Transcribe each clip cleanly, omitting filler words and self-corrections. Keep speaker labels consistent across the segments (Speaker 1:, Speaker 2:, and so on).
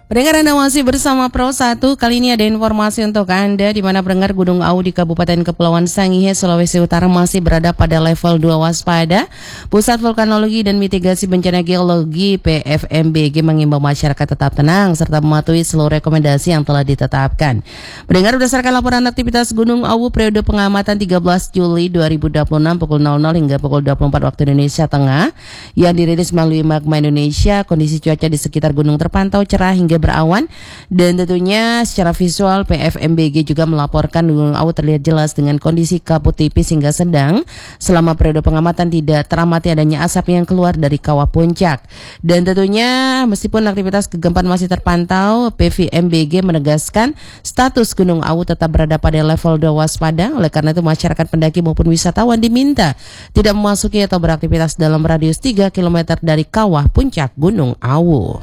Speaker 1: Pendengar, Anda masih bersama Pro 1. Kali ini ada informasi untuk Anda di mana pendengar Gunung Awu di Kabupaten Kepulauan Sangihe, Sulawesi Utara masih berada pada level 2 waspada. Pusat Vulkanologi dan Mitigasi Bencana Geologi PFMBG mengimbau masyarakat tetap tenang serta mematuhi seluruh rekomendasi yang telah ditetapkan. Pendengar, berdasarkan laporan aktivitas Gunung Awu periode pengamatan 13 Juli 2026 pukul 00 hingga pukul 24 waktu Indonesia Tengah yang dirilis melalui Magma Indonesia, kondisi cuaca di sekitar gunung terpantau cerah hingga berawan, dan tentunya secara visual PFMBG juga melaporkan Gunung Awu terlihat jelas dengan kondisi kabut tipis hingga sedang. Selama periode pengamatan tidak teramati adanya asap yang keluar dari kawah puncak. Dan tentunya meskipun aktivitas kegempaan masih terpantau, PVMBG menegaskan status Gunung Awu tetap berada pada level 2 waspada. Oleh karena itu masyarakat pendaki maupun wisatawan diminta tidak memasuki atau beraktivitas dalam radius 3 km dari kawah puncak Gunung Awu.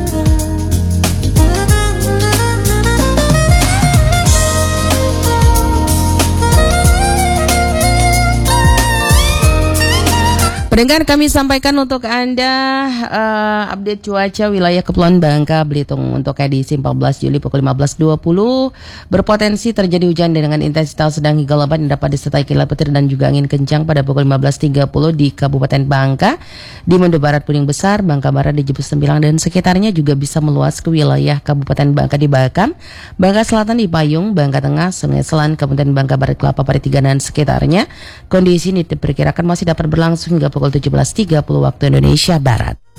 Speaker 1: Pendengar, kami sampaikan untuk Anda update cuaca wilayah Kepulauan Bangka Belitung untuk edisi 14 Juli pukul 15.20. Berpotensi terjadi hujan dengan intensitas sedang hingga lebat yang dapat disertai kilat petir dan juga angin kencang pada pukul 15.30 di Kabupaten Bangka, di Mendo Barat Puning Besar, Bangka Barat di Jepus Tembilang dan sekitarnya, juga bisa meluas ke wilayah Kabupaten Bangka di Bakam, Bangka Selatan di Payung, Bangka Tengah, Sungai Selan, Kabupaten Bangka Barat, Kelapa Pari 3 dan sekitarnya. Kondisi ini diperkirakan masih dapat berlangsung hingga pukul 17.30 waktu Indonesia Barat.